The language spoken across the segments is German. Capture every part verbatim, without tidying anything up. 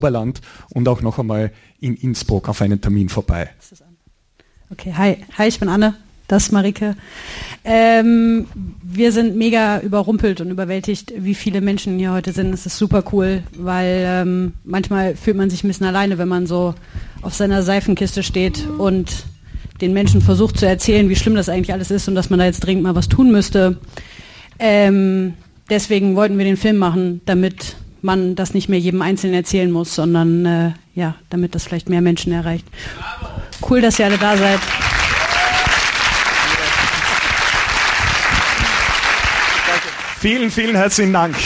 Oberland und auch noch einmal in Innsbruck auf einen Termin vorbei. Okay, hi, hi, ich bin Anne, das ist Marike. Ähm, wir sind mega überrumpelt und überwältigt, wie viele Menschen hier heute sind. Es ist super cool, weil ähm, manchmal fühlt man sich ein bisschen alleine, wenn man so auf seiner Seifenkiste steht und den Menschen versucht zu erzählen, wie schlimm das eigentlich alles ist und dass man da jetzt dringend mal was tun müsste. Ähm, deswegen wollten wir den Film machen, damit man das nicht mehr jedem Einzelnen erzählen muss, sondern äh, ja, damit das vielleicht mehr Menschen erreicht. Cool, dass ihr alle da seid. Vielen, vielen herzlichen Dank.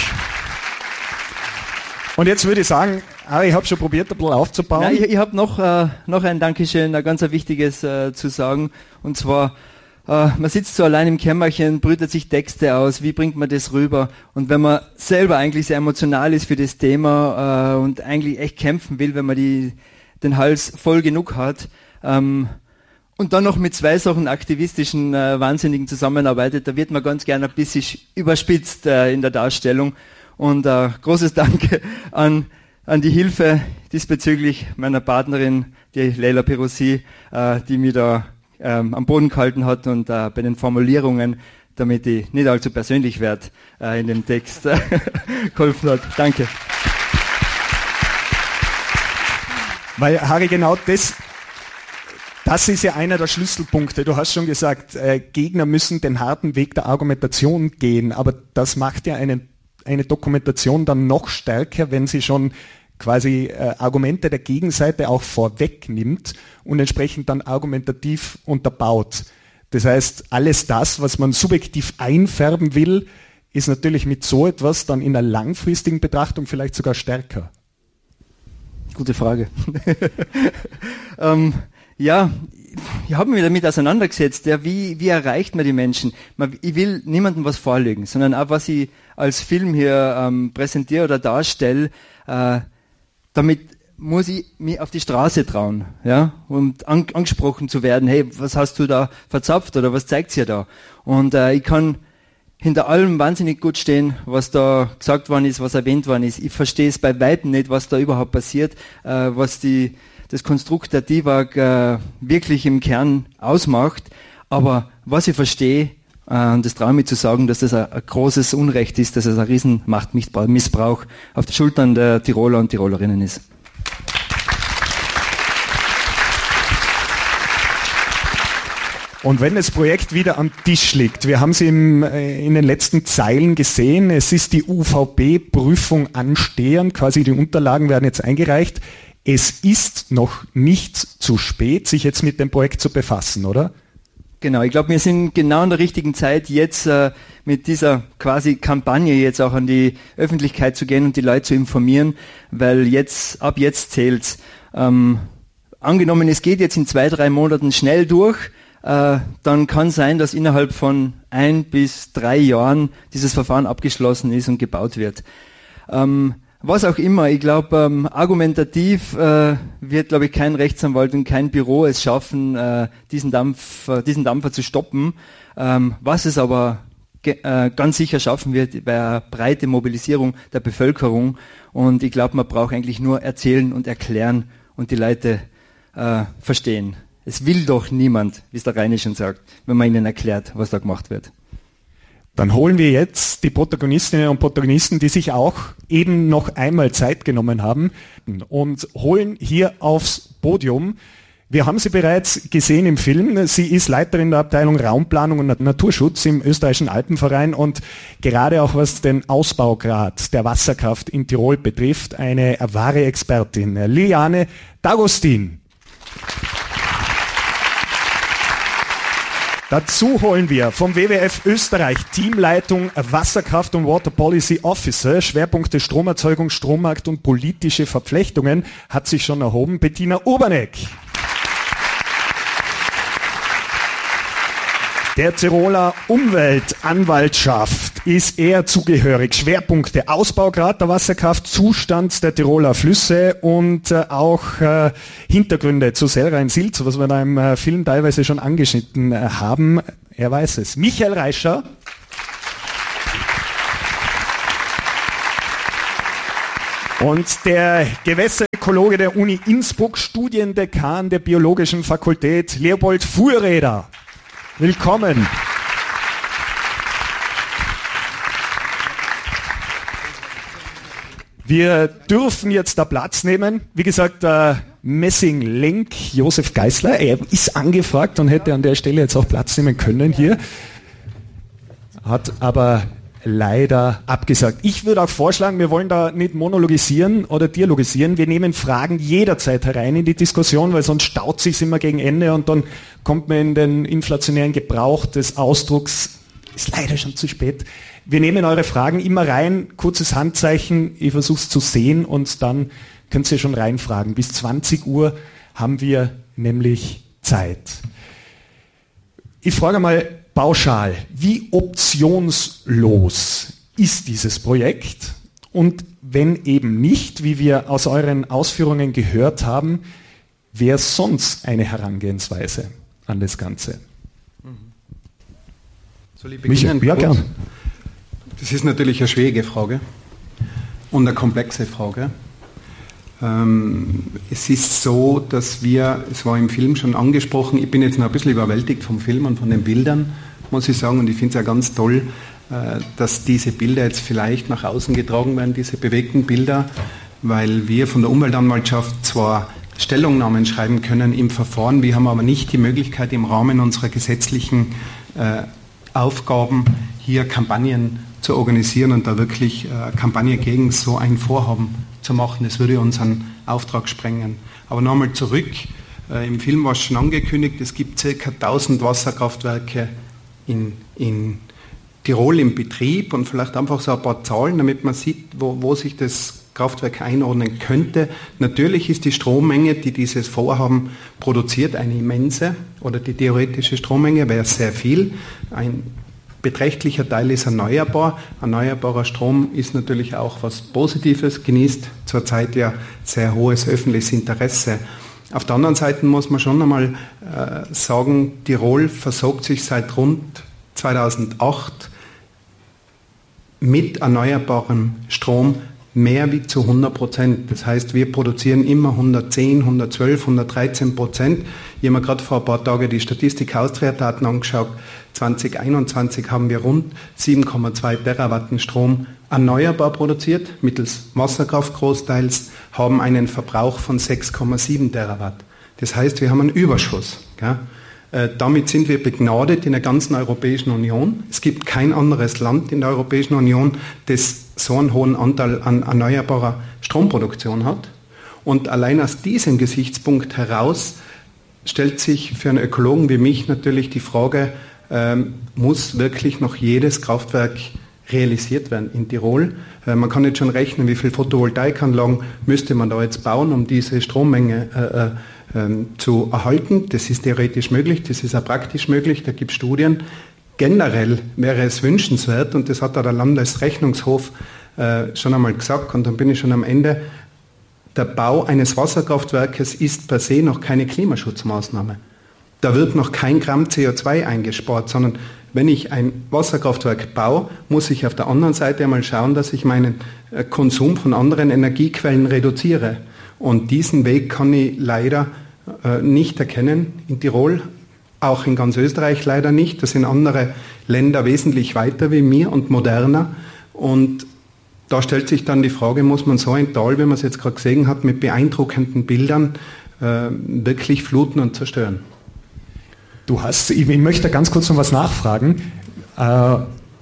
Und jetzt würde ich sagen, ich habe schon probiert, ein bisschen aufzubauen. Nein, ich ich habe noch, äh, noch ein Dankeschön, ein ganz wichtiges äh, zu sagen. Und zwar, äh, man sitzt so allein im Kämmerchen, brütet sich Texte aus, wie bringt man das rüber? Und wenn man selber eigentlich sehr emotional ist für das Thema äh, und eigentlich echt kämpfen will, wenn man die, den Hals voll genug hat, ähm, und dann noch mit zwei Sachen aktivistischen äh, Wahnsinnigen zusammenarbeitet, da wird man ganz gerne ein bisschen überspitzt äh, in der Darstellung. Und äh, großes Dank an, an die Hilfe diesbezüglich meiner Partnerin, die Leila Perosi, äh, die mich da ähm, am Boden gehalten hat und äh, bei den Formulierungen, damit ich nicht allzu persönlich werde, äh, in dem Text äh, geholfen hat. Danke. Weil, Harry, genau das... Das ist ja einer der Schlüsselpunkte. Du hast schon gesagt, äh, Gegner müssen den harten Weg der Argumentation gehen, aber das macht ja eine, eine Dokumentation dann noch stärker, wenn sie schon quasi äh, Argumente der Gegenseite auch vorwegnimmt und entsprechend dann argumentativ unterbaut. Das heißt, alles das, was man subjektiv einfärben will, ist natürlich mit so etwas dann in einer langfristigen Betrachtung vielleicht sogar stärker. Gute Frage. ähm, Ja, ich habe mich damit auseinandergesetzt, ja, wie, wie erreicht man die Menschen? Ich will niemandem was vorlegen, sondern auch, was ich als Film hier ähm, präsentiere oder darstelle, äh, damit muss ich mich auf die Straße trauen, ja, und an, angesprochen zu werden, hey, was hast du da verzapft oder was zeigt's hier da? Und äh, ich kann hinter allem wahnsinnig gut stehen, was da gesagt worden ist, was erwähnt worden ist. Ich verstehe es bei Weitem nicht, was da überhaupt passiert, äh, was die das Konstrukt der D I W A G äh, wirklich im Kern ausmacht. Aber was ich verstehe, äh, und das traue ich mir zu sagen, dass das ein, ein großes Unrecht ist, dass es ein riesen Machtmissbrauch auf den Schultern der Tiroler und Tirolerinnen ist. Und wenn das Projekt wieder am Tisch liegt, wir haben es im, äh, in den letzten Zeilen gesehen, es ist die U V B-Prüfung anstehend, quasi die Unterlagen werden jetzt eingereicht. Es ist noch nicht zu spät, sich jetzt mit dem Projekt zu befassen, oder? Genau, ich glaube, wir sind genau in der richtigen Zeit, jetzt äh, mit dieser quasi Kampagne jetzt auch an die Öffentlichkeit zu gehen und die Leute zu informieren, weil jetzt, ab jetzt zählt's. Ähm, angenommen, es geht jetzt in zwei, drei Monaten schnell durch, äh, dann kann sein, dass innerhalb von ein bis drei Jahren dieses Verfahren abgeschlossen ist und gebaut wird. Ähm, Was auch immer, ich glaube, ähm, argumentativ äh, wird, glaube ich, kein Rechtsanwalt und kein Büro es schaffen, äh, diesen, Dampf, äh, diesen Dampfer zu stoppen. Ähm, was es aber ge- äh, ganz sicher schaffen wird, wäre breite Mobilisierung der Bevölkerung. Und ich glaube, man braucht eigentlich nur erzählen und erklären und die Leute äh, verstehen. Es will doch niemand, wie es der Reini schon sagt, wenn man ihnen erklärt, was da gemacht wird. Dann holen wir jetzt die Protagonistinnen und Protagonisten, die sich auch eben noch einmal Zeit genommen haben und holen hier aufs Podium. Wir haben sie bereits gesehen im Film. Sie ist Leiterin der Abteilung Raumplanung und Naturschutz im österreichischen Alpenverein und gerade auch was den Ausbaugrad der Wasserkraft in Tirol betrifft, eine wahre Expertin. Liliane D'Agostin. Dazu holen wir vom W W F Österreich Teamleitung Wasserkraft und Water Policy Officer, Schwerpunkte Stromerzeugung, Strommarkt und politische Verflechtungen, hat sich schon erhoben, Bettina Urbanek. Der Tiroler Umweltanwaltschaft ist eher zugehörig. Schwerpunkte Ausbaugrad der Wasserkraft, Zustand der Tiroler Flüsse und äh, auch äh, Hintergründe zu Sellrhein-Silz, was wir da im äh, Film teilweise schon angeschnitten äh, haben. Er weiß es. Michael Reischer. Und der Gewässerökologe der Uni Innsbruck, Studiendekan der Biologischen Fakultät, Leopold Fuhreder. Willkommen. Wir dürfen jetzt da Platz nehmen. Wie gesagt, der Messing-Lenk, Josef Geisler, er ist angefragt und hätte an der Stelle jetzt auch Platz nehmen können hier. Hat aber leider abgesagt. Ich würde auch vorschlagen, wir wollen da nicht monologisieren oder dialogisieren. Wir nehmen Fragen jederzeit herein in die Diskussion, weil sonst staut sich immer gegen Ende und dann kommt man in den inflationären Gebrauch des Ausdrucks, ist leider schon zu spät. Wir nehmen eure Fragen immer rein, kurzes Handzeichen, ich versuche es zu sehen und dann könnt ihr schon reinfragen. Bis zwanzig Uhr haben wir nämlich Zeit. Ich frage mal pauschal, wie optionslos ist dieses Projekt? Und wenn eben nicht, wie wir aus euren Ausführungen gehört haben, wäre sonst eine Herangehensweise an das Ganze? Soll ich beginnen? Ja, gern. Das ist natürlich eine schwierige Frage und eine komplexe Frage. Ähm, es ist so, dass wir, es war im Film schon angesprochen, ich bin jetzt noch ein bisschen überwältigt vom Film und von den Bildern, muss ich sagen, und ich finde es ja ganz toll, äh, dass diese Bilder jetzt vielleicht nach außen getragen werden, diese bewegten Bilder, weil wir von der Umweltanwaltschaft zwar Stellungnahmen schreiben können im Verfahren, wir haben aber nicht die Möglichkeit im Rahmen unserer gesetzlichen äh, Aufgaben hier Kampagnen zu organisieren und da wirklich äh, Kampagne gegen so ein Vorhaben zu machen. Das würde unseren Auftrag sprengen. Aber nochmal zurück, äh, im Film war es schon angekündigt, es gibt ca. tausend Wasserkraftwerke in, in Tirol im Betrieb und vielleicht einfach so ein paar Zahlen, damit man sieht, wo, wo sich das Kraftwerk einordnen könnte. Natürlich ist die Strommenge, die dieses Vorhaben produziert, eine immense, oder die theoretische Strommenge wäre sehr viel. Ein beträchtlicher Teil ist erneuerbar. Erneuerbarer Strom ist natürlich auch was Positives, genießt zurzeit ja sehr hohes öffentliches Interesse. Auf der anderen Seite muss man schon einmal äh, sagen, Tirol versorgt sich seit rund zweitausendacht mit erneuerbarem Strom mehr wie zu hundert Prozent. Das heißt, wir produzieren immer hundertzehn, hundertzwölf, hundertdreizehn Prozent. Ich habe mir gerade vor ein paar Tagen die Statistik Austria-Daten angeschaut. zwanzig einundzwanzig haben wir rund sieben Komma zwei Terawatten Strom erneuerbar produziert, mittels Wasserkraft großteils, haben einen Verbrauch von sechs Komma sieben Terawatt. Das heißt, wir haben einen Überschuss. Gell? Äh, damit sind wir begnadet in der ganzen Europäischen Union. Es gibt kein anderes Land in der Europäischen Union, das so einen hohen Anteil an erneuerbarer Stromproduktion hat. Und allein aus diesem Gesichtspunkt heraus stellt sich für einen Ökologen wie mich natürlich die Frage, ähm, muss wirklich noch jedes Kraftwerk realisiert werden in Tirol? Äh, man kann jetzt schon rechnen, wie viele Photovoltaikanlagen müsste man da jetzt bauen, um diese Strommenge äh, äh, zu erhalten. Das ist theoretisch möglich, das ist auch praktisch möglich, da gibt es Studien. Generell wäre es wünschenswert, und das hat auch der Landesrechnungshof äh, schon einmal gesagt, und dann bin ich schon am Ende, der Bau eines Wasserkraftwerkes ist per se noch keine Klimaschutzmaßnahme. Da wird noch kein Gramm C O zwei eingespart, sondern wenn ich ein Wasserkraftwerk baue, muss ich auf der anderen Seite einmal schauen, dass ich meinen äh, Konsum von anderen Energiequellen reduziere. Und diesen Weg kann ich leider äh, nicht erkennen in Tirol. Auch in ganz Österreich leider nicht. Da sind andere Länder wesentlich weiter wie wir und moderner. Und da stellt sich dann die Frage, muss man so ein Tal, wie man es jetzt gerade gesehen hat, mit beeindruckenden Bildern äh, wirklich fluten und zerstören? Du hast, ich möchte ganz kurz noch was nachfragen. Äh,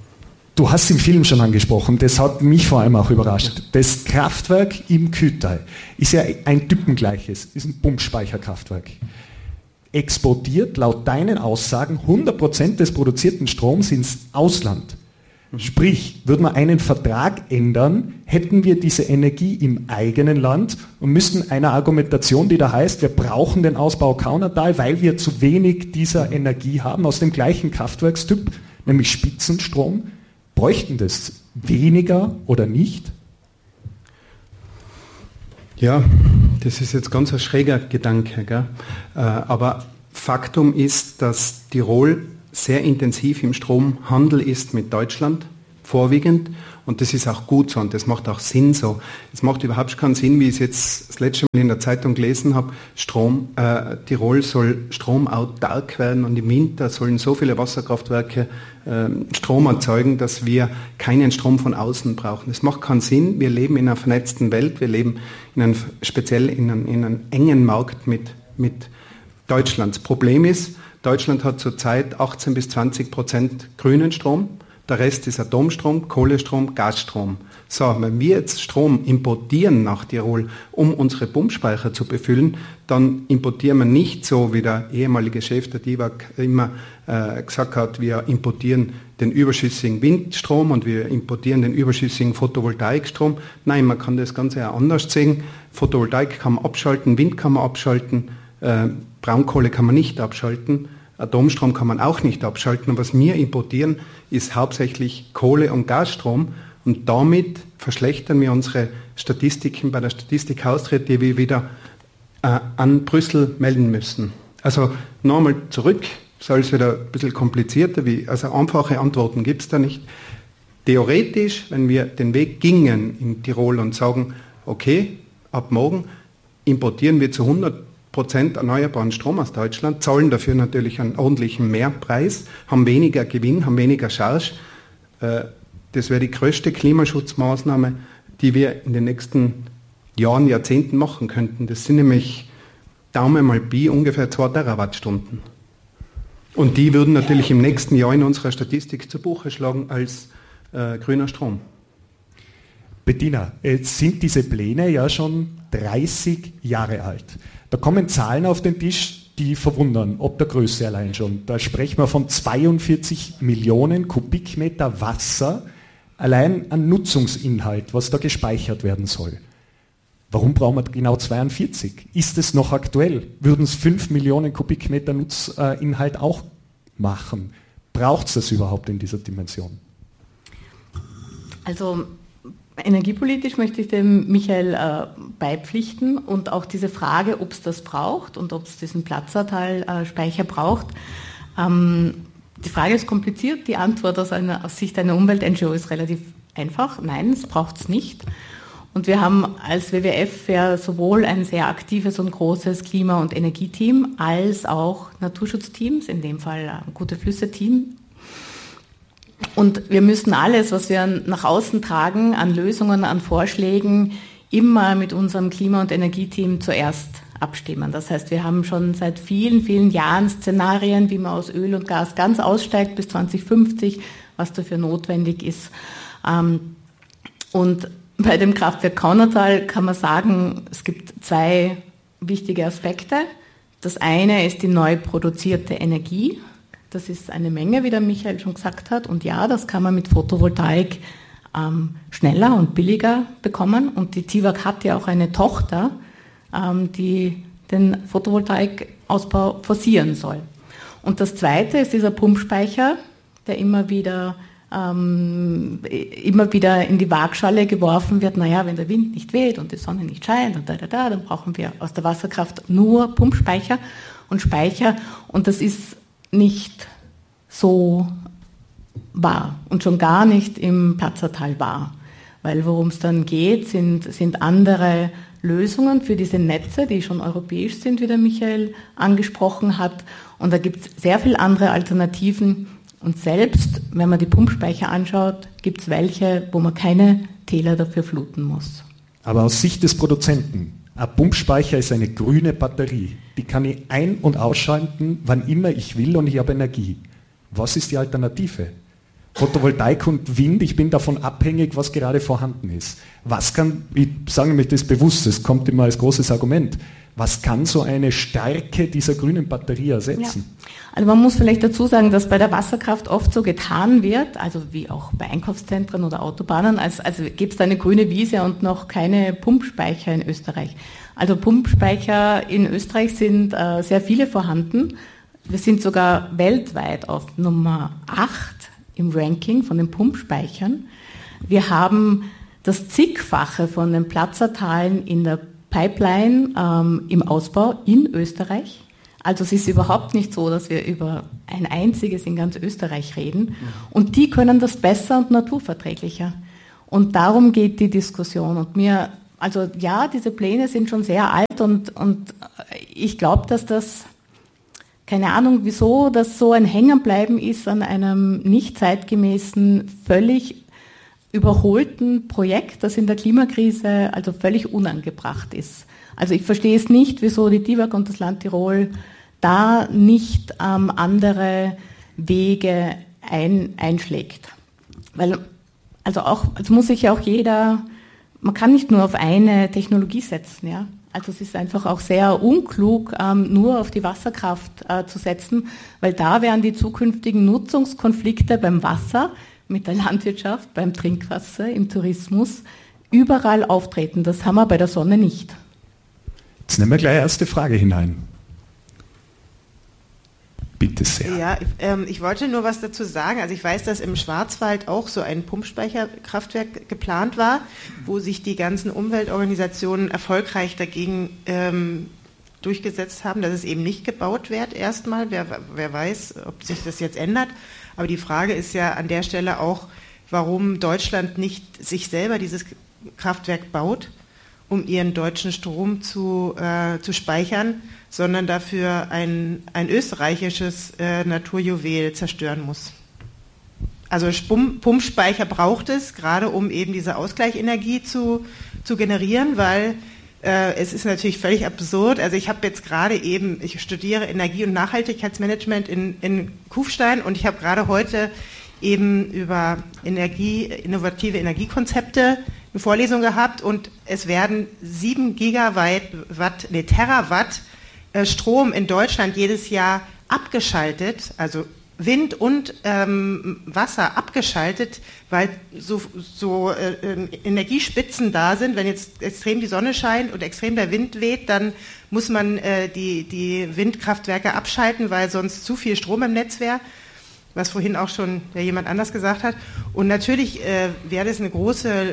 du hast im Film schon angesprochen, das hat mich vor allem auch überrascht. Das Kraftwerk im Kütai ist ja ein typengleiches, ist ein Pumpspeicherkraftwerk. Exportiert laut deinen Aussagen hundert Prozent des produzierten Stroms ins Ausland. Sprich, würde man einen Vertrag ändern, hätten wir diese Energie im eigenen Land und müssten einer Argumentation, die da heißt, wir brauchen den Ausbau Kaunertal, weil wir zu wenig dieser Energie haben aus dem gleichen Kraftwerkstyp, nämlich Spitzenstrom, bräuchten das weniger oder nicht? Ja, das ist jetzt ganz ein schräger Gedanke, gell? Aber Faktum ist, dass Tirol sehr intensiv im Stromhandel ist mit Deutschland, vorwiegend. Und das ist auch gut so und das macht auch Sinn so. Es macht überhaupt keinen Sinn, wie ich es jetzt das letzte Mal in der Zeitung gelesen habe, Strom, äh, Tirol soll stromautark werden und im Winter sollen so viele Wasserkraftwerke äh, Strom erzeugen, dass wir keinen Strom von außen brauchen. Das macht keinen Sinn. Wir leben in einer vernetzten Welt, wir leben in einem, speziell in einem, in einem engen Markt mit, mit Deutschland. Das Problem ist, Deutschland hat zurzeit achtzehn bis zwanzig Prozent grünen Strom, der Rest ist Atomstrom, Kohlestrom, Gasstrom. So, wenn wir jetzt Strom importieren nach Tirol, um unsere Pumpspeicher zu befüllen, dann importieren wir nicht so, wie der ehemalige Chef der D I W A G immer äh, gesagt hat, wir importieren den überschüssigen Windstrom und wir importieren den überschüssigen Photovoltaikstrom. Nein, man kann das Ganze ja anders sehen. Photovoltaik kann man abschalten, Wind kann man abschalten, äh, Braunkohle kann man nicht abschalten, Atomstrom kann man auch nicht abschalten. Und was wir importieren, ist hauptsächlich Kohle- und Gasstrom. Und damit verschlechtern wir unsere Statistiken bei der Statistik Austria, die wir wieder äh, an Brüssel melden müssen. Also nochmal zurück, soll es wieder ein bisschen komplizierter, wie, also einfache Antworten gibt es da nicht. Theoretisch, wenn wir den Weg gingen in Tirol und sagen, okay, ab morgen importieren wir zu hundert Prozent erneuerbaren Strom aus Deutschland, zahlen dafür natürlich einen ordentlichen Mehrpreis, haben weniger Gewinn, haben weniger Charge. Das wäre die größte Klimaschutzmaßnahme, die wir in den nächsten Jahren, Jahrzehnten machen könnten. Das sind nämlich Daumen mal Pi ungefähr zwei Terawattstunden. Und die würden natürlich im nächsten Jahr in unserer Statistik zu Buche schlagen als äh, grüner Strom. Bettina, jetzt sind diese Pläne ja schon dreißig Jahre alt. Da kommen Zahlen auf den Tisch, die verwundern, ob der Größe allein schon. Da sprechen wir von zweiundvierzig Millionen Kubikmeter Wasser, allein an Nutzungsinhalt, was da gespeichert werden soll. Warum brauchen wir genau zweiundvierzig? Ist es noch aktuell? Würden es fünf Millionen Kubikmeter Nutzinhalt auch machen? Braucht es das überhaupt in dieser Dimension? Also energiepolitisch möchte ich dem Michael äh, beipflichten und auch diese Frage, ob es das braucht und ob es diesen Platzertal-Speicher braucht. Ähm, die Frage ist kompliziert, die Antwort aus, einer, aus Sicht einer Umwelt-N G O ist relativ einfach. Nein, es braucht es nicht. Und wir haben als W W F ja sowohl ein sehr aktives und großes Klima- und Energieteam als auch Naturschutzteams, in dem Fall ein Gute-Flüsse-Team. Und wir müssen alles, was wir nach außen tragen, an Lösungen, an Vorschlägen, immer mit unserem Klima- und Energieteam zuerst abstimmen. Das heißt, wir haben schon seit vielen, vielen Jahren Szenarien, wie man aus Öl und Gas ganz aussteigt bis zwanzig fünfzig, was dafür notwendig ist. Und bei dem Kraftwerk Kaunertal kann man sagen, es gibt zwei wichtige Aspekte. Das eine ist die neu produzierte Energie. Das ist eine Menge, wie der Michael schon gesagt hat. Und ja, das kann man mit Photovoltaik ähm, schneller und billiger bekommen. Und die D I W A G hat ja auch eine Tochter, ähm, die den Photovoltaikausbau forcieren soll. Und das Zweite ist dieser Pumpspeicher, der immer wieder, ähm, immer wieder in die Waagschale geworfen wird. Naja, wenn der Wind nicht weht und die Sonne nicht scheint und da, da, da, dann brauchen wir aus der Wasserkraft nur Pumpspeicher und Speicher. Und das ist nicht so wahr und schon gar nicht im Platzertal wahr. Weil worum es dann geht, sind, sind andere Lösungen für diese Netze, die schon europäisch sind, wie der Michael angesprochen hat. Und da gibt es sehr viele andere Alternativen. Und selbst, wenn man die Pumpspeicher anschaut, gibt es welche, wo man keine Täler dafür fluten muss. Aber aus Sicht des Produzenten, ein Pumpspeicher ist eine grüne Batterie. Die kann ich ein- und ausschalten, wann immer ich will und ich habe Energie. Was ist die Alternative? Photovoltaik und Wind, ich bin davon abhängig, was gerade vorhanden ist. Was kann, ich sage mir das bewusst, das kommt immer als großes Argument, was kann so eine Stärke dieser grünen Batterie ersetzen? Ja. Also man muss vielleicht dazu sagen, dass bei der Wasserkraft oft so getan wird, also wie auch bei Einkaufszentren oder Autobahnen, als, also gibt es da eine grüne Wiese und noch keine Pumpspeicher in Österreich. Also Pumpspeicher in Österreich sind äh, sehr viele vorhanden. Wir sind sogar weltweit auf Nummer acht im Ranking von den Pumpspeichern. Wir haben das zigfache von den Platzertalen in der Pipeline ähm, im Ausbau in Österreich. Also es ist überhaupt nicht so, dass wir über ein einziges in ganz Österreich reden. Und die können das besser und naturverträglicher. Und darum geht die Diskussion. Und mir, also ja, diese Pläne sind schon sehr alt und, und ich glaube, dass das, keine Ahnung wieso, das so ein Hängenbleiben ist an einem nicht zeitgemäßen, völlig überholten Projekt, das in der Klimakrise also völlig unangebracht ist. Also ich verstehe es nicht, wieso die D I W A G und das Land Tirol da nicht ähm, andere Wege ein, einschlägt. Weil, also auch, es muss sich ja auch jeder, man kann nicht nur auf eine Technologie setzen, ja. Also es ist einfach auch sehr unklug, ähm, nur auf die Wasserkraft äh, zu setzen, weil da werden die zukünftigen Nutzungskonflikte beim Wasser, mit der Landwirtschaft, beim Trinkwasser, im Tourismus überall auftreten. Das haben wir bei der Sonne nicht. Jetzt nehmen wir gleich erste Frage hinein. Bitte sehr. Ja, ähm, ich wollte nur was dazu sagen. Also ich weiß, dass im Schwarzwald auch so ein Pumpspeicherkraftwerk geplant war, wo sich die ganzen Umweltorganisationen erfolgreich dagegen ähm, durchgesetzt haben, dass es eben nicht gebaut wird erstmal. Wer, wer weiß, ob sich das jetzt ändert. Aber die Frage ist ja an der Stelle auch, warum Deutschland nicht sich selber dieses Kraftwerk baut, um ihren deutschen Strom zu, äh, zu speichern, sondern dafür ein, ein österreichisches äh, Naturjuwel zerstören muss. Also Pumpspeicher braucht es, gerade um eben diese Ausgleichenergie zu, zu generieren, weil äh, es ist natürlich völlig absurd. Also ich habe jetzt gerade eben, ich studiere Energie- und Nachhaltigkeitsmanagement in, in Kufstein und ich habe gerade heute eben über Energie, innovative Energiekonzepte eine Vorlesung gehabt und es werden sieben Gigawatt, Watt, nee, Terawatt äh, Strom in Deutschland jedes Jahr abgeschaltet, also Wind und ähm, Wasser abgeschaltet, weil so, so äh, Energiespitzen da sind. Wenn jetzt extrem die Sonne scheint und extrem der Wind weht, dann muss man äh, die, die Windkraftwerke abschalten, weil sonst zu viel Strom im Netz wäre, was vorhin auch schon ja, jemand anders gesagt hat. Und natürlich äh, wäre das eine große,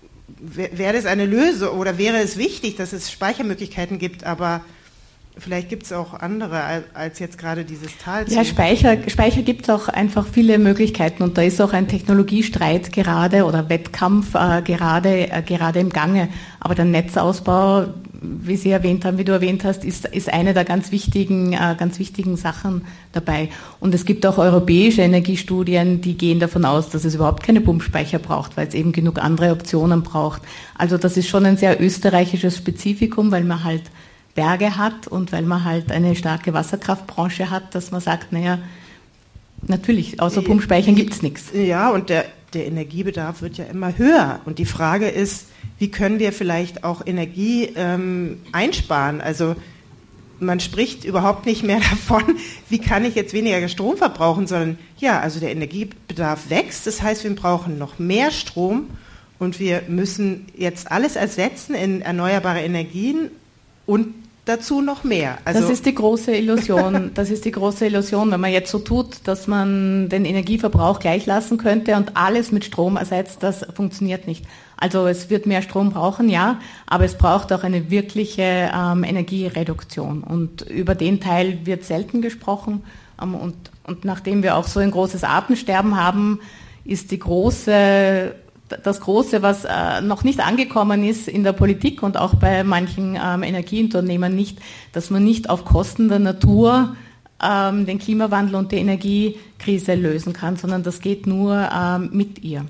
wäre das eine Lösung oder wäre es wichtig, dass es Speichermöglichkeiten gibt, aber vielleicht gibt es auch andere als jetzt gerade dieses Tal. Ja, Speicher, Speicher gibt es auch einfach viele Möglichkeiten und da ist auch ein Technologiestreit gerade oder Wettkampf äh, gerade, äh, gerade im Gange. Aber der Netzausbau, wie Sie erwähnt haben, wie du erwähnt hast, ist, ist eine der ganz wichtigen, äh, ganz wichtigen Sachen dabei. Und es gibt auch europäische Energiestudien, die gehen davon aus, dass es überhaupt keine Pumpspeicher braucht, weil es eben genug andere Optionen braucht. Also das ist schon ein sehr österreichisches Spezifikum, weil man halt Berge hat und weil man halt eine starke Wasserkraftbranche hat, dass man sagt, naja, natürlich, außer Pumpspeichern gibt es nichts. Ja, und der, der Energiebedarf wird ja immer höher. Und die Frage ist, wie können wir vielleicht auch Energie ähm, einsparen? Also man spricht überhaupt nicht mehr davon, wie kann ich jetzt weniger Strom verbrauchen, sondern ja, also der Energiebedarf wächst. Das heißt, wir brauchen noch mehr Strom und wir müssen jetzt alles ersetzen in erneuerbare Energien und dazu noch mehr. Also das ist die große Illusion. Das ist die große Illusion, wenn man jetzt so tut, dass man den Energieverbrauch gleich lassen könnte und alles mit Strom ersetzt, das funktioniert nicht. Also es wird mehr Strom brauchen, ja, aber es braucht auch eine wirkliche ähm, Energiereduktion. Und über den Teil wird selten gesprochen. Ähm, und, und nachdem wir auch so ein großes Artensterben haben, ist die große Das Große, was äh, noch nicht angekommen ist in der Politik und auch bei manchen ähm, Energieunternehmen nicht, dass man nicht auf Kosten der Natur ähm, den Klimawandel und die Energiekrise lösen kann, sondern das geht nur ähm, mit ihr.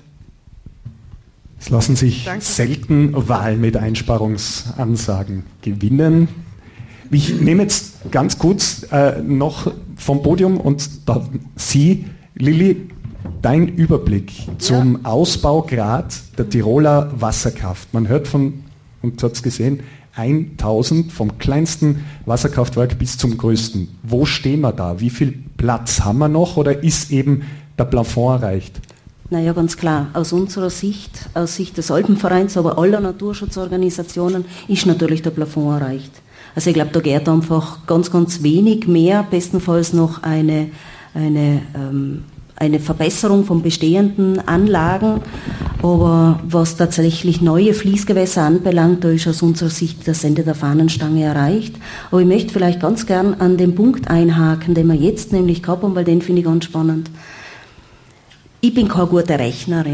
Es lassen sich Danke. selten Wahlen mit Einsparungsansagen gewinnen. Ich nehme jetzt ganz kurz äh, noch vom Podium und da Sie, Lilly, dein Überblick zum ja. Ausbaugrad der Tiroler Wasserkraft. Man hört von, und hat es gesehen, tausend vom kleinsten Wasserkraftwerk bis zum größten. Wo stehen wir da? Wie viel Platz haben wir noch oder ist eben der Plafond erreicht? Naja, ganz klar, aus unserer Sicht, aus Sicht des Alpenvereins, aber aller Naturschutzorganisationen ist natürlich der Plafond erreicht. Also ich glaube, da geht einfach ganz, ganz wenig mehr, bestenfalls noch eine, eine ähm, eine Verbesserung von bestehenden Anlagen, aber was tatsächlich neue Fließgewässer anbelangt, da ist aus unserer Sicht das Ende der Fahnenstange erreicht. Aber ich möchte vielleicht ganz gern an den Punkt einhaken, den wir jetzt nämlich gehabt haben, weil den finde ich ganz spannend. Ich bin keine gute Rechnerin.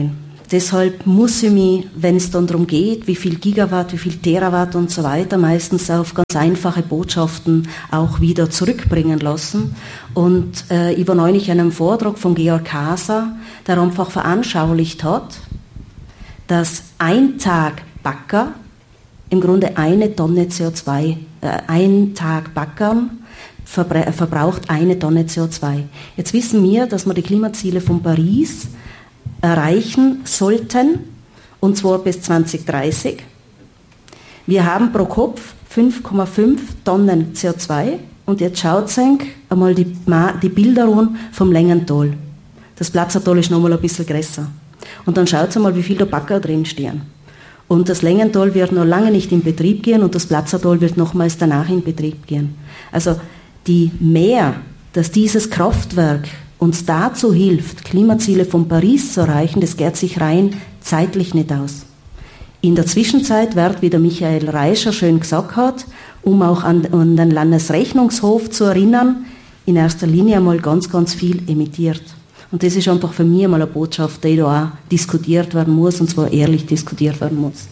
Deshalb muss ich mich, wenn es dann darum geht, wie viel Gigawatt, wie viel Terawatt und so weiter, meistens auf ganz einfache Botschaften auch wieder zurückbringen lassen. Und äh, ich war neulich in einem Vortrag von Georg Haser, der einfach veranschaulicht hat, dass ein Tag Backer im Grunde eine Tonne C O zwei, äh, ein Tag Backern verbra- verbraucht eine Tonne C O zwei. Jetzt wissen wir, dass wir die Klimaziele von Paris erreichen sollten, und zwar bis zwanzig dreißig. Wir haben pro Kopf fünf Komma fünf Tonnen C O zwei und jetzt schaut euch einmal die, die Bilder an vom Längental. Das Platzertal ist nochmal ein bisschen größer. Und dann schaut mal, wie viel da Bagger drin stehen. Und das Längental wird noch lange nicht in Betrieb gehen und das Platzertal wird nochmals danach in Betrieb gehen. Also die mehr, dass dieses Kraftwerk uns dazu hilft, Klimaziele von Paris zu erreichen, das geht sich rein zeitlich nicht aus. In der Zwischenzeit wird, wie der Michael Reischer schön gesagt hat, um auch an, an den Landesrechnungshof zu erinnern, in erster Linie einmal ganz, ganz viel emittiert. Und das ist einfach für mich einmal eine Botschaft, die da auch diskutiert werden muss, und zwar ehrlich diskutiert werden muss.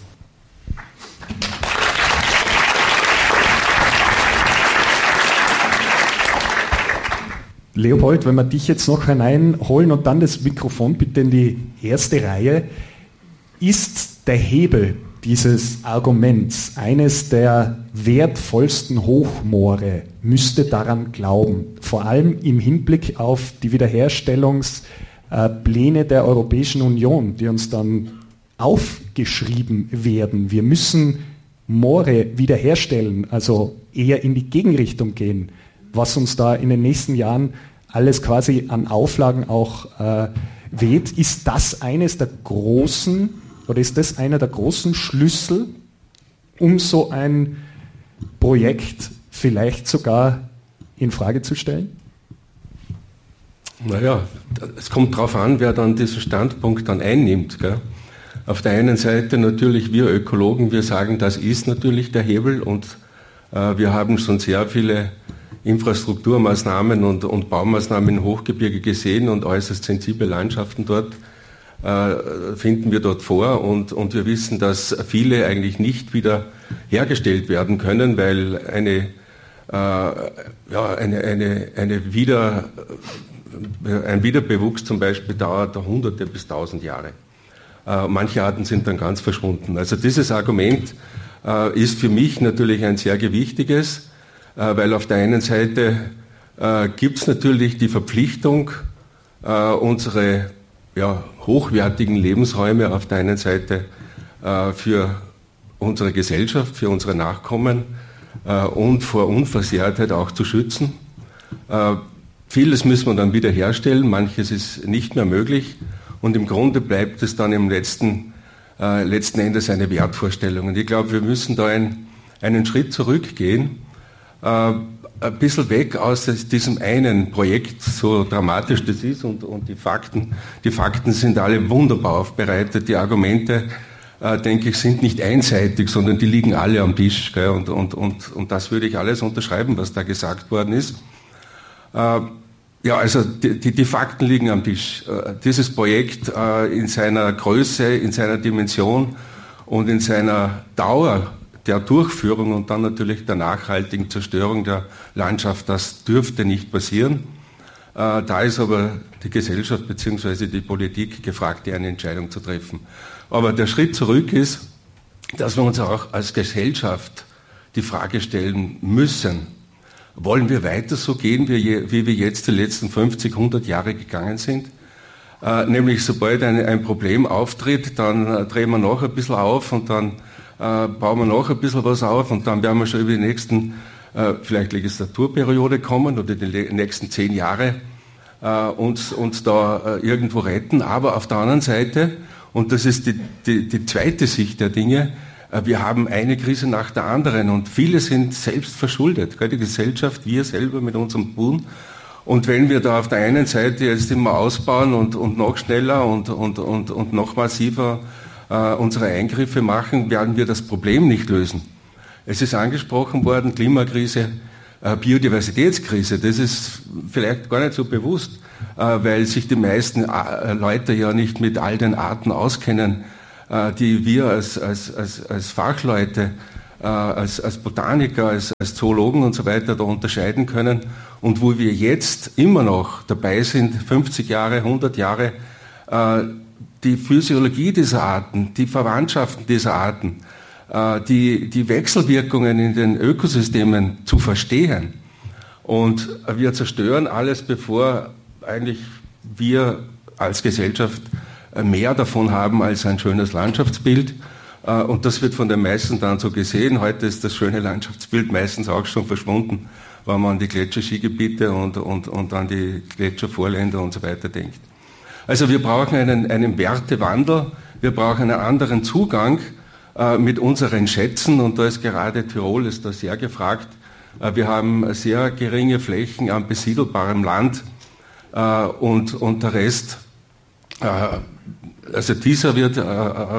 Leopold, wenn wir dich jetzt noch hineinholen und dann das Mikrofon bitte in die erste Reihe. Ist der Hebel dieses Arguments eines der wertvollsten Hochmoore, müsste daran glauben, vor allem im Hinblick auf die Wiederherstellungspläne der Europäischen Union, die uns dann aufgeschrieben werden. Wir müssen Moore wiederherstellen, also eher in die Gegenrichtung gehen, was uns da in den nächsten Jahren alles quasi an Auflagen auch äh, weht. Ist das eines der großen, oder ist das einer der großen Schlüssel, um so ein Projekt vielleicht sogar in Frage zu stellen? Naja, es kommt darauf an, wer dann diesen Standpunkt dann einnimmt. Gell? Auf der einen Seite natürlich wir Ökologen, wir sagen, das ist natürlich der Hebel, und äh, wir haben schon sehr viele Infrastrukturmaßnahmen und, und Baumaßnahmen im Hochgebirge gesehen und äußerst sensible Landschaften dort äh, finden wir dort vor, und, und wir wissen, dass viele eigentlich nicht wieder hergestellt werden können, weil eine, äh, ja, eine, eine, eine wieder, ein Wiederbewuchs zum Beispiel dauert hunderte bis tausend Jahre. Äh, manche Arten sind dann ganz verschwunden. Also dieses Argument äh, ist für mich natürlich ein sehr gewichtiges, weil auf der einen Seite äh, gibt es natürlich die Verpflichtung, äh, unsere ja, hochwertigen Lebensräume auf der einen Seite äh, für unsere Gesellschaft, für unsere Nachkommen äh, und vor Unversehrtheit auch zu schützen. Äh, vieles müssen wir dann wieder herstellen, manches ist nicht mehr möglich, und im Grunde bleibt es dann im letzten, äh, letzten Endes eine Wertvorstellung. Und ich glaube, wir müssen da ein, einen Schritt zurückgehen, ein bisschen weg aus diesem einen Projekt, so dramatisch das ist, und, und die Fakten, die Fakten sind alle wunderbar aufbereitet, die Argumente, äh, denke ich, sind nicht einseitig, sondern die liegen alle am Tisch, gell? Und, und, und, und das würde ich alles unterschreiben, was da gesagt worden ist. Äh, ja, also die, die, die Fakten liegen am Tisch. Äh, dieses Projekt äh, in seiner Größe, in seiner Dimension und in seiner Dauer der Durchführung und dann natürlich der nachhaltigen Zerstörung der Landschaft, das dürfte nicht passieren. Äh, da ist aber die Gesellschaft bzw. die Politik gefragt, eine Entscheidung zu treffen. Aber der Schritt zurück ist, dass wir uns auch als Gesellschaft die Frage stellen müssen, wollen wir weiter so gehen, wie, wie wir jetzt die letzten fünfzig, hundert Jahre gegangen sind? Äh, nämlich sobald ein, ein Problem auftritt, dann äh, drehen wir noch ein bisschen auf und dann Äh, bauen wir noch ein bisschen was auf, und dann werden wir schon über die nächsten, äh, vielleicht Legislaturperiode kommen oder die le- nächsten zehn Jahre äh, uns, uns da äh, irgendwo retten. Aber auf der anderen Seite, und das ist die, die, die zweite Sicht der Dinge, äh, wir haben eine Krise nach der anderen, und viele sind selbst verschuldet, gell? Die Gesellschaft, wir selber mit unserem Tun. Und wenn wir da auf der einen Seite jetzt immer ausbauen und, und noch schneller und, und, und, und noch massiver unsere Eingriffe machen, werden wir das Problem nicht lösen. Es ist angesprochen worden, Klimakrise, Biodiversitätskrise, das ist vielleicht gar nicht so bewusst. äh, weil sich die meisten äh, Leute ja nicht mit all den Arten auskennen, äh, die wir als, als, als, als Fachleute, äh, als, als Botaniker, als, als Zoologen und so weiter da unterscheiden können und wo wir jetzt immer noch dabei sind, fünfzig Jahre, hundert Jahre, äh, die Physiologie dieser Arten, die Verwandtschaften dieser Arten, äh, die, die Wechselwirkungen in den Ökosystemen zu verstehen. Und wir zerstören alles, bevor eigentlich wir als Gesellschaft mehr davon haben als ein schönes Landschaftsbild. Und das wird von den meisten dann so gesehen. Heute ist das schöne Landschaftsbild meistens auch schon verschwunden, wenn man an die Gletscherskigebiete und, und, und an die Gletschervorländer und so weiter denkt. Also wir brauchen einen, einen Wertewandel, wir brauchen einen anderen Zugang äh, mit unseren Schätzen, und da ist gerade Tirol ist da sehr gefragt. Äh, wir haben sehr geringe Flächen an besiedelbarem Land äh, und, und der Rest, äh, also dieser wird äh, äh,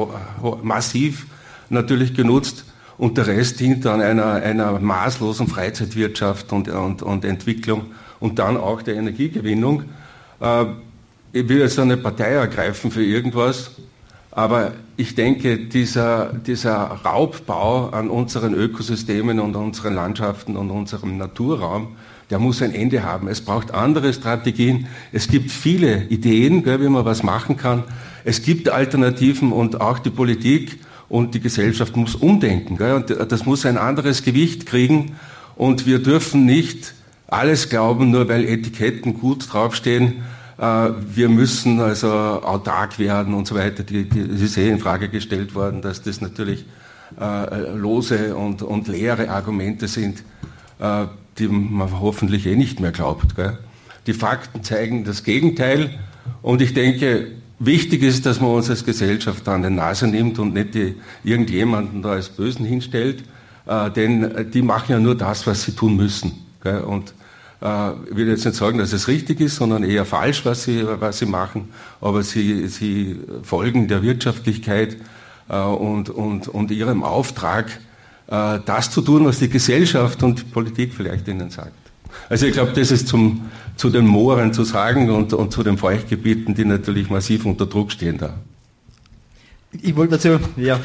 massiv natürlich genutzt und der Rest dient dann einer, einer maßlosen Freizeitwirtschaft und, und, und Entwicklung und dann auch der Energiegewinnung. Äh, Ich will jetzt eine Partei ergreifen für irgendwas, aber ich denke, dieser, dieser Raubbau an unseren Ökosystemen und unseren Landschaften und unserem Naturraum, der muss ein Ende haben. Es braucht andere Strategien. Es gibt viele Ideen, gell, wie man was machen kann. Es gibt Alternativen und auch die Politik und die Gesellschaft muss umdenken. Gell, und das muss ein anderes Gewicht kriegen und wir dürfen nicht alles glauben, nur weil Etiketten gut draufstehen. Wir müssen also autark werden und so weiter. Die, die, es ist eh in Frage gestellt worden, dass das natürlich äh, lose und, und leere Argumente sind, äh, die man hoffentlich eh nicht mehr glaubt. Gell? Die Fakten zeigen das Gegenteil und ich denke, wichtig ist, dass man uns als Gesellschaft an die Nase nimmt und nicht die, irgendjemanden da als Bösen hinstellt, äh, denn die machen ja nur das, was sie tun müssen. Gell? Und ich will jetzt nicht sagen, dass es richtig ist, sondern eher falsch, was sie, was sie machen, aber sie, sie folgen der Wirtschaftlichkeit äh, und, und, und ihrem Auftrag, äh, das zu tun, was die Gesellschaft und die Politik vielleicht ihnen sagt. Also ich glaube, das ist zum, zu den Mooren zu sagen und, und zu den Feuchtgebieten, die natürlich massiv unter Druck stehen da. Ich wollte dazu, ja.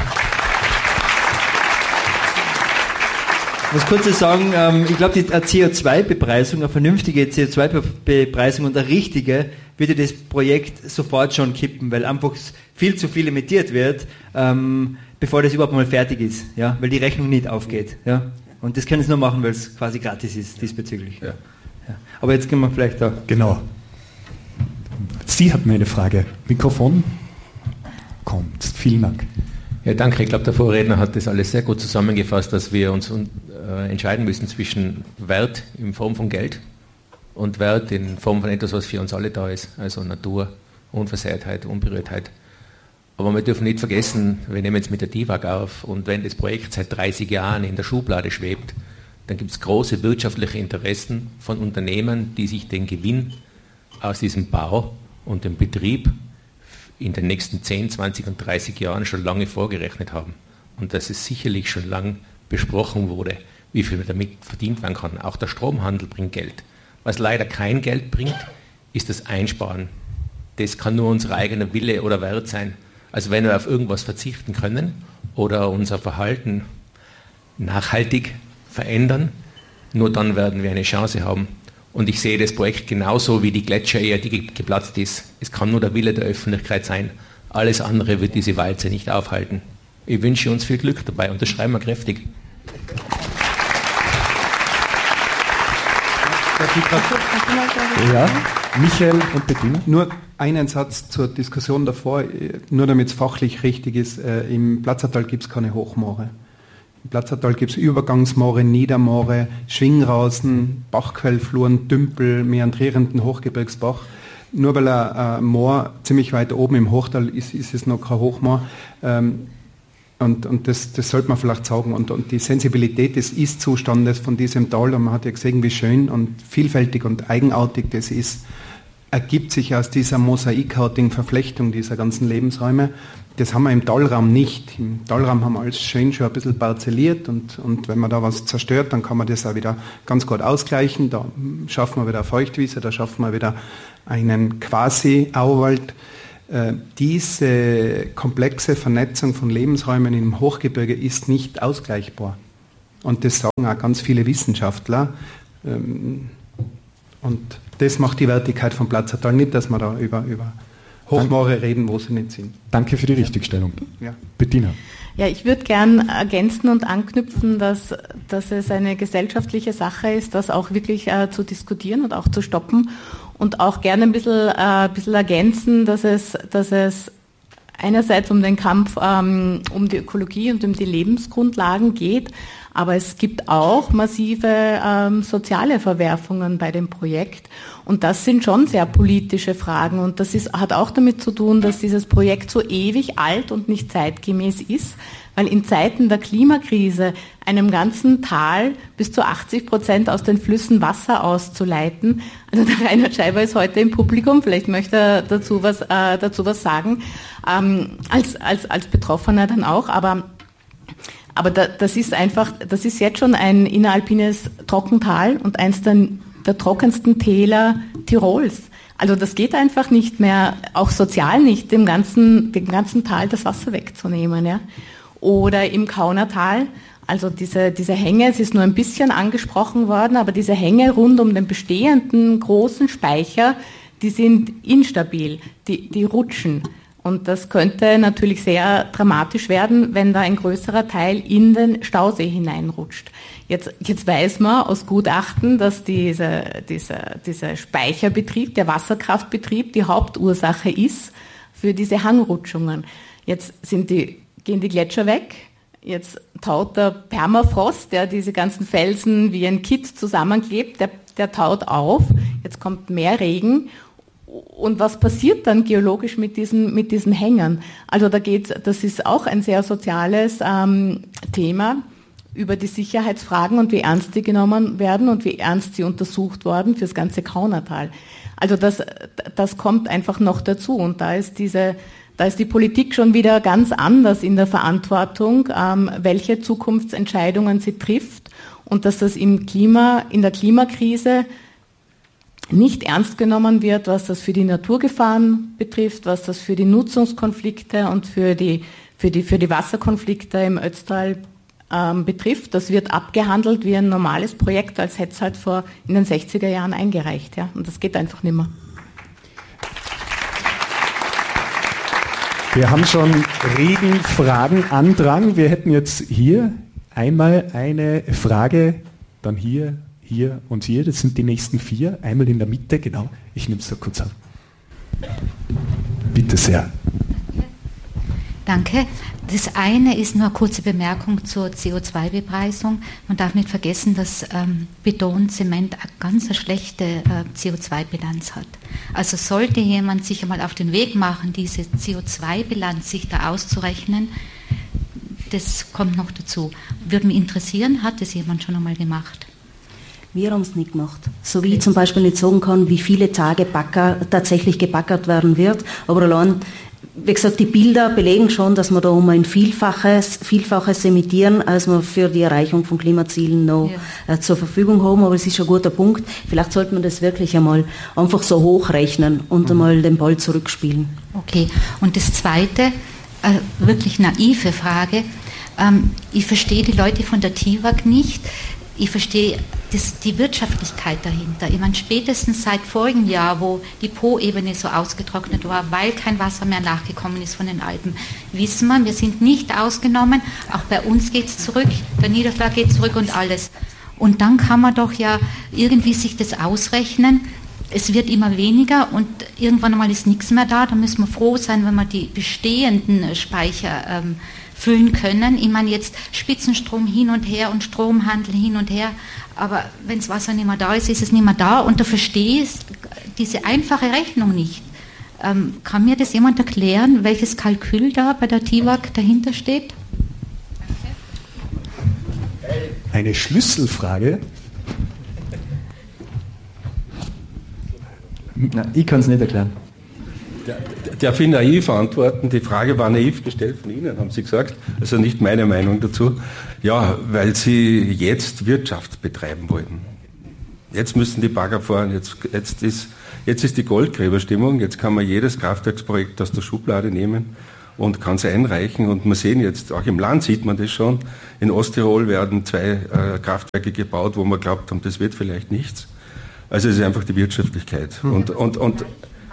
Was Kurzes sagen, ähm, ich glaube, die C O zwei Bepreisung, eine vernünftige C O zwei Bepreisung und eine richtige, würde das Projekt sofort schon kippen, weil einfach viel zu viel emittiert wird, ähm, bevor das überhaupt mal fertig ist, ja, weil die Rechnung nicht aufgeht. Ja. Und das können sie nur machen, weil es quasi gratis ist diesbezüglich. Ja. Ja. Aber jetzt gehen wir vielleicht da. Genau. Sie hatten eine Frage. Mikrofon kommt. Vielen Dank. Ja, danke. Ich glaube, der Vorredner hat das alles sehr gut zusammengefasst, dass wir uns äh, entscheiden müssen zwischen Wert in Form von Geld und Wert in Form von etwas, was für uns alle da ist, also Natur, Unversehrtheit, Unberührtheit. Aber wir dürfen nicht vergessen, wir nehmen jetzt mit der D I W A G auf und wenn das Projekt seit dreißig Jahren in der Schublade schwebt, dann gibt es große wirtschaftliche Interessen von Unternehmen, die sich den Gewinn aus diesem Bau und dem Betrieb in den nächsten zehn, zwanzig und dreißig Jahren schon lange vorgerechnet haben. Und dass es sicherlich schon lange besprochen wurde, wie viel damit verdient werden kann. Auch der Stromhandel bringt Geld. Was leider kein Geld bringt, ist das Einsparen. Das kann nur unser eigener Wille oder Wert sein. Also wenn wir auf irgendwas verzichten können oder unser Verhalten nachhaltig verändern, nur dann werden wir eine Chance haben. Und ich sehe das Projekt genauso wie die Gletscher-Ehe, die geplatzt ist. Es kann nur der Wille der Öffentlichkeit sein. Alles andere wird diese Walze nicht aufhalten. Ich wünsche uns viel Glück dabei und das schreiben wir kräftig. Ja, Michael und Bettina. Nur einen Satz zur Diskussion davor, nur damit es fachlich richtig ist. Im Platzertal gibt es keine Hochmoore. Im Platzertal gibt es Übergangsmoore, Niedermoore, Schwingrausen, Bachquellfluren, Dümpel, meandrierenden Hochgebirgsbach. Nur weil ein, ein Moor ziemlich weit oben im Hochtal ist, ist es noch kein Hochmoor. Ähm, und und das, das sollte man vielleicht sagen. Und, und die Sensibilität des Ist-Zustandes von diesem Tal, und man hat ja gesehen, wie schön und vielfältig und eigenartig das ist, ergibt sich aus dieser mosaikhautigen Verflechtung dieser ganzen Lebensräume. Das haben wir im Talraum nicht. Im Talraum haben wir alles schön schon ein bisschen parzelliert und, und wenn man da was zerstört, dann kann man das auch wieder ganz gut ausgleichen. Da schaffen wir wieder eine Feuchtwiese, da schaffen wir wieder einen Quasi-Auwald. Äh, diese komplexe Vernetzung von Lebensräumen im Hochgebirge ist nicht ausgleichbar. Und das sagen auch ganz viele Wissenschaftler. Ähm, und das macht die Wertigkeit von Platzertal nicht, dass wir da über, über Hochmoore reden, wo sie nicht sind. Danke für die Richtigstellung. Ja. Bettina. Ja, ich würde gern ergänzen und anknüpfen, dass, dass es eine gesellschaftliche Sache ist, das auch wirklich äh, zu diskutieren und auch zu stoppen und auch gerne ein bisschen, äh, ein bisschen ergänzen, dass es, dass es einerseits um den Kampf ähm, um die Ökologie und um die Lebensgrundlagen geht, aber es gibt auch massive ähm, soziale Verwerfungen bei dem Projekt und das sind schon sehr politische Fragen und das ist, hat auch damit zu tun, dass dieses Projekt so ewig alt und nicht zeitgemäß ist, weil in Zeiten der Klimakrise einem ganzen Tal bis zu achtzig Prozent aus den Flüssen Wasser auszuleiten. Also der Reinhard Scheiber ist heute im Publikum, vielleicht möchte er dazu was, äh, dazu was sagen, ähm, als, als, als Betroffener dann auch, aber Aber da, das ist einfach, das ist jetzt schon ein inneralpines Trockental und eins der, der trockensten Täler Tirols. Also das geht einfach nicht mehr, auch sozial nicht, dem ganzen, dem ganzen Tal das Wasser wegzunehmen. Ja. Oder im Kaunertal, also diese, diese Hänge, es ist nur ein bisschen angesprochen worden, aber diese Hänge rund um den bestehenden großen Speicher, die sind instabil, die, die rutschen. Und das könnte natürlich sehr dramatisch werden, wenn da ein größerer Teil in den Stausee hineinrutscht. Jetzt, jetzt weiß man aus Gutachten, dass diese, dieser, dieser Speicherbetrieb, der Wasserkraftbetrieb, die Hauptursache ist für diese Hangrutschungen. Jetzt sind die, gehen die Gletscher weg. Jetzt taut der Permafrost, der diese ganzen Felsen wie ein Kit zusammenklebt, der, der taut auf. Jetzt kommt mehr Regen. Und was passiert dann geologisch mit diesen, mit diesen Hängern? Also da geht's, das ist auch ein sehr soziales ähm, Thema über die Sicherheitsfragen und wie ernst die genommen werden und wie ernst sie untersucht worden fürs ganze Kaunertal. Also das, das kommt einfach noch dazu und da ist diese, da ist die Politik schon wieder ganz anders in der Verantwortung, ähm, welche Zukunftsentscheidungen sie trifft und dass das im Klima, in der Klimakrise nicht ernst genommen wird, was das für die Naturgefahren betrifft, was das für die Nutzungskonflikte und für die, für die, für die Wasserkonflikte im Ötztal ähm, betrifft. Das wird abgehandelt wie ein normales Projekt, als hätte es halt vor in den sechziger Jahren eingereicht. Ja? Und das geht einfach nicht mehr. Wir haben schon regen Fragen, Andrang. Wir hätten jetzt hier einmal eine Frage, dann hier, hier und hier. Das sind die nächsten vier. Einmal in der Mitte, genau. Ich nehme es so kurz auf. Bitte sehr. Danke. Das eine ist nur eine kurze Bemerkung zur C O zwei Bepreisung. Man darf nicht vergessen, dass ähm, Beton, Zement eine ganz eine schlechte äh, C O zwei Bilanz hat. Also sollte jemand sich einmal auf den Weg machen, diese C O zwei Bilanz sich da auszurechnen, das kommt noch dazu. Würde mich interessieren, hat das jemand schon einmal gemacht? Wir haben es nicht gemacht. So wie ich zum Beispiel nicht sagen kann, wie viele Tage Backer tatsächlich gebackert werden wird. Aber allein, wie gesagt, die Bilder belegen schon, dass wir da um ein Vielfaches, Vielfaches emittieren, als wir für die Erreichung von Klimazielen noch ja. äh, zur Verfügung haben. Aber es ist ein guter Punkt. Vielleicht sollte man das wirklich einmal einfach so hochrechnen und mhm. einmal den Ball zurückspielen. Okay. Und das Zweite, äh, wirklich naive Frage. Ähm, ich verstehe die Leute von der T I W A G nicht. Ich verstehe das, die Wirtschaftlichkeit dahinter. Ich meine, spätestens seit vorigem Jahr, wo die Po-Ebene so ausgetrocknet war, weil kein Wasser mehr nachgekommen ist von den Alpen, wissen wir, wir sind nicht ausgenommen. Auch bei uns geht es zurück, der Niederschlag geht zurück und alles. Und dann kann man doch ja irgendwie sich das ausrechnen. Es wird immer weniger und irgendwann einmal ist nichts mehr da. Da müssen wir froh sein, wenn wir die bestehenden Speicher ähm, füllen können. Ich meine jetzt Spitzenstrom hin und her und Stromhandel hin und her, aber wenn das Wasser nicht mehr da ist, ist es nicht mehr da und da verstehe ich diese einfache Rechnung nicht. Ähm, kann mir das jemand erklären, welches Kalkül da bei der T I W A G dahinter steht? Eine Schlüsselfrage. Nein, ich kann es nicht erklären. Darf ich naiv antworten? Die Frage war naiv gestellt von Ihnen, haben Sie gesagt. Also nicht meine Meinung dazu. Ja, weil Sie jetzt Wirtschaft betreiben wollten. Jetzt müssen die Bagger fahren, jetzt, jetzt, ist, jetzt ist die Goldgräberstimmung, jetzt kann man jedes Kraftwerksprojekt aus der Schublade nehmen und kann es einreichen. Und wir sehen jetzt, auch im Land sieht man das schon, in Osttirol werden zwei äh, Kraftwerke gebaut, wo man glaubt haben, das wird vielleicht nichts. Also es ist einfach die Wirtschaftlichkeit. Hm. Und, und, und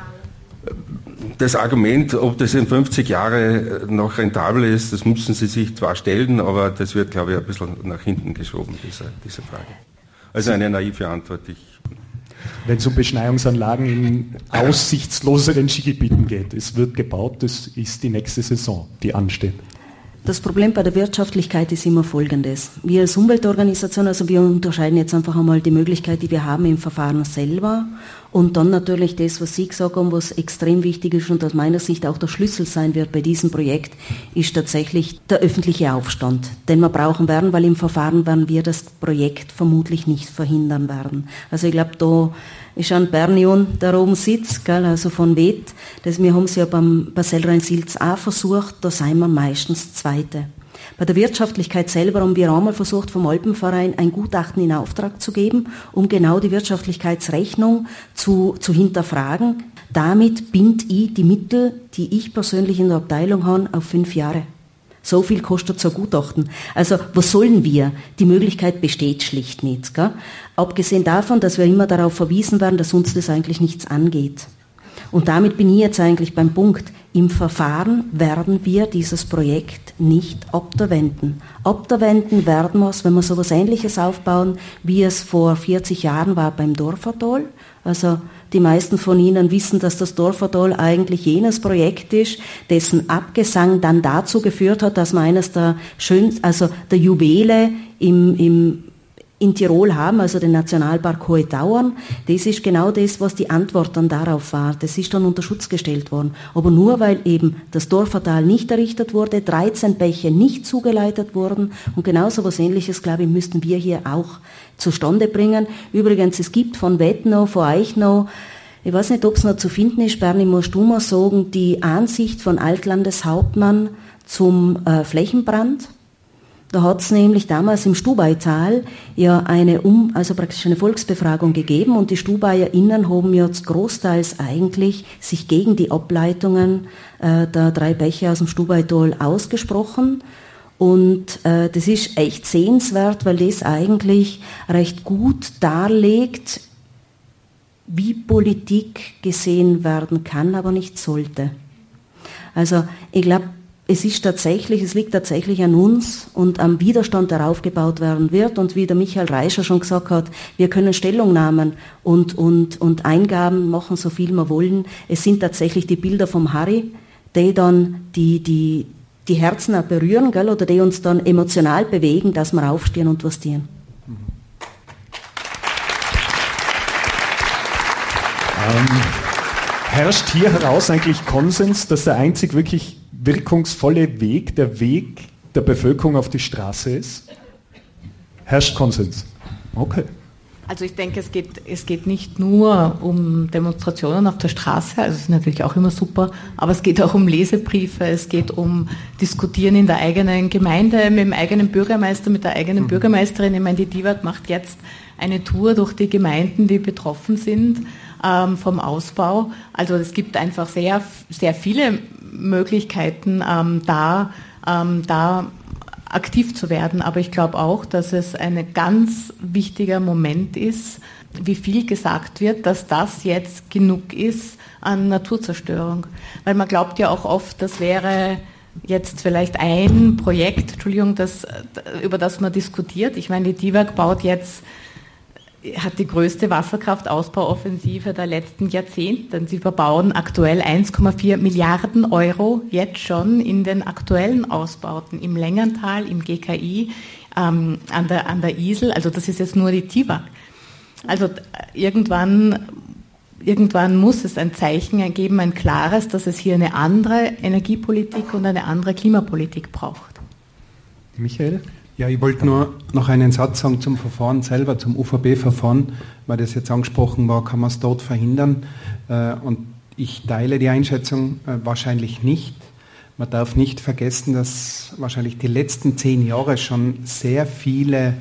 das Argument, ob das in fünfzig Jahren noch rentabel ist, das müssen Sie sich zwar stellen, aber das wird, glaube ich, ein bisschen nach hinten geschoben, diese, diese Frage. Also eine naive Antwort. Ich Wenn es um Beschneiungsanlagen in aussichtsloseren Skigebieten geht, es wird gebaut, das ist die nächste Saison, die ansteht. Das Problem bei der Wirtschaftlichkeit ist immer folgendes. Wir als Umweltorganisation, also wir unterscheiden jetzt einfach einmal die Möglichkeit, die wir haben im Verfahren selber und dann natürlich das, was Sie gesagt haben, was extrem wichtig ist und aus meiner Sicht auch der Schlüssel sein wird bei diesem Projekt, ist tatsächlich der öffentliche Aufstand, den wir brauchen werden, weil im Verfahren werden wir das Projekt vermutlich nicht verhindern werden. Also ich glaube, da ist ein Bernion, der oben sitzt, gell, also von W E T, das, wir haben es ja beim Basel Rhein-Silz auch versucht, da sind wir meistens Zweite. Bei der Wirtschaftlichkeit selber haben wir einmal versucht, vom Alpenverein ein Gutachten in Auftrag zu geben, um genau die Wirtschaftlichkeitsrechnung zu, zu hinterfragen. Damit binde ich die Mittel, die ich persönlich in der Abteilung habe, auf fünf Jahre. So viel kostet so ein Gutachten. Also was sollen wir? Die Möglichkeit besteht schlicht nicht. Gell? Abgesehen davon, dass wir immer darauf verwiesen werden, dass uns das eigentlich nichts angeht. Und damit bin ich jetzt eigentlich beim Punkt. Im Verfahren werden wir dieses Projekt nicht abwenden. Abwenden werden wir es, wenn wir so etwas Ähnliches aufbauen, wie es vor vierzig Jahren war beim Dorfatol. Also die meisten von Ihnen wissen, dass das Dorfatol eigentlich jenes Projekt ist, dessen Abgesang dann dazu geführt hat, dass wir eines der schönsten, also der Juwele im, im in Tirol haben, also den Nationalpark Hohe Tauern. Das ist genau das, was die Antwort dann darauf war. Das ist dann unter Schutz gestellt worden. Aber nur weil eben das Dorfattal nicht errichtet wurde, dreizehn Bäche nicht zugeleitet wurden und genauso was Ähnliches, glaube ich, müssten wir hier auch zustande bringen. Übrigens, es gibt von Wettnow, von Eichnow, ich weiß nicht, ob es noch zu finden ist, Bernie, musst du mal sagen, die Ansicht von Altlandeshauptmann zum äh, Flächenbrand. Da hat es nämlich damals im Stubaital ja eine um, also praktisch eine Volksbefragung gegeben und die StubaierInnen haben ja großteils eigentlich sich gegen die Ableitungen äh, der drei Bäche aus dem Stubaital ausgesprochen. Und äh, das ist echt sehenswert, weil das eigentlich recht gut darlegt, wie Politik gesehen werden kann, aber nicht sollte. Also ich glaube, es ist tatsächlich, es liegt tatsächlich an uns und am Widerstand, der aufgebaut werden wird. Und wie der Michael Reischer schon gesagt hat, wir können Stellungnahmen und, und, und Eingaben machen, so viel wir wollen. Es sind tatsächlich die Bilder vom Harry, die dann die, die, die Herzen auch berühren, gell, oder die uns dann emotional bewegen, dass wir aufstehen und was tun. Ähm, herrscht hier heraus eigentlich Konsens, dass der einzig wirklich wirkungsvolle Weg der Weg der Bevölkerung auf die Straße ist? Herrscht Konsens? Okay. Also ich denke, es geht, es geht nicht nur um Demonstrationen auf der Straße, also das ist natürlich auch immer super, aber es geht auch um Lesebriefe, es geht um Diskutieren in der eigenen Gemeinde, mit dem eigenen Bürgermeister, mit der eigenen mhm. Bürgermeisterin. Ich meine, die D I W A G macht jetzt eine Tour durch die Gemeinden, die betroffen sind ähm, vom Ausbau. Also es gibt einfach sehr, sehr viele Möglichkeiten, ähm, da, ähm, da aktiv zu werden. Aber ich glaube auch, dass es ein ganz wichtiger Moment ist, wie viel gesagt wird, dass das jetzt genug ist an Naturzerstörung. Weil man glaubt ja auch oft, das wäre jetzt vielleicht ein Projekt, Entschuldigung, das, über das man diskutiert. Ich meine, die D I W A G baut jetzt, hat die größte Wasserkraftausbauoffensive der letzten Jahrzehnte. Sie verbauen aktuell eins Komma vier Milliarden Euro jetzt schon in den aktuellen Ausbauten im Längental, im G K I, ähm, an der, an der Isel. Also das ist jetzt nur die D I W A G. Also irgendwann, irgendwann muss es ein Zeichen geben, ein klares, dass es hier eine andere Energiepolitik und eine andere Klimapolitik braucht. Michael? Ja, ich wollte nur noch einen Satz sagen zum Verfahren selber, zum U V B-Verfahren, weil das jetzt angesprochen war, kann man es dort verhindern. Und ich teile die Einschätzung wahrscheinlich nicht. Man darf nicht vergessen, dass wahrscheinlich die letzten zehn Jahre schon sehr viele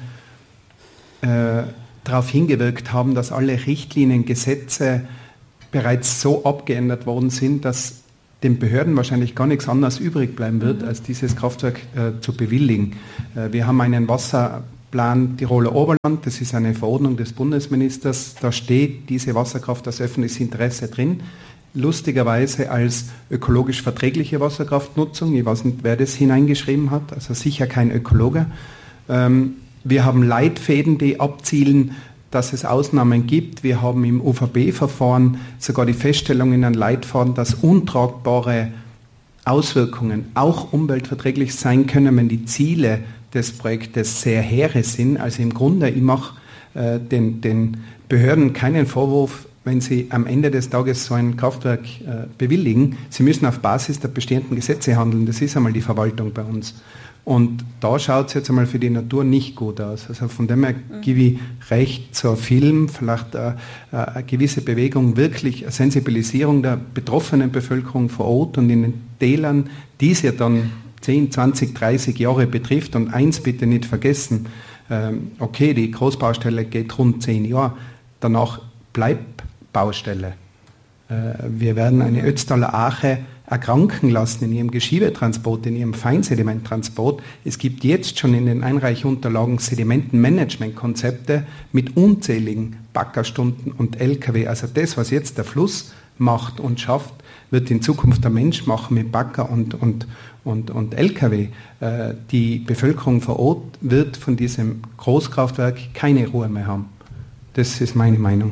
äh, darauf hingewirkt haben, dass alle Richtlinien, Gesetze bereits so abgeändert worden sind, dass den Behörden wahrscheinlich gar nichts anderes übrig bleiben wird, als dieses Kraftwerk äh, zu bewilligen. Äh, wir haben einen Wasserplan Tiroler Oberland, das ist eine Verordnung des Bundesministers, da steht diese Wasserkraft als öffentliches Interesse drin. Lustigerweise als ökologisch verträgliche Wasserkraftnutzung. Ich weiß nicht, wer das hineingeschrieben hat, also sicher kein Ökologe. Ähm, wir haben Leitfäden, die abzielen, dass es Ausnahmen gibt. Wir haben im U V B-Verfahren sogar die Feststellung in einem Leitfaden, dass untragbare Auswirkungen auch umweltverträglich sein können, wenn die Ziele des Projektes sehr hehre sind. Also im Grunde, ich mache äh, den, den Behörden keinen Vorwurf, wenn sie am Ende des Tages so ein Kraftwerk äh, bewilligen. Sie müssen auf Basis der bestehenden Gesetze handeln. Das ist einmal die Verwaltung bei uns. Und da schaut es jetzt einmal für die Natur nicht gut aus. Also von dem her gebe ich recht zur Film, vielleicht äh, eine gewisse Bewegung, wirklich eine Sensibilisierung der betroffenen Bevölkerung vor Ort und in den Tälern, die es ja dann zehn, zwanzig, dreißig Jahre betrifft. Und eins bitte nicht vergessen, ähm, okay, die Großbaustelle geht rund zehn Jahre, danach bleibt Baustelle. Äh, wir werden eine Ötztaler Ache erkranken lassen in ihrem Geschiebetransport, in ihrem Feinsedimenttransport. Es gibt jetzt schon in den Einreichunterlagen Sedimentenmanagementkonzepte mit unzähligen Baggerstunden und L K W. Also das, was jetzt der Fluss macht und schafft, wird in Zukunft der Mensch machen mit Bagger und, und, und, und L K W. Äh, die Bevölkerung vor Ort wird von diesem Großkraftwerk keine Ruhe mehr haben. Das ist meine Meinung.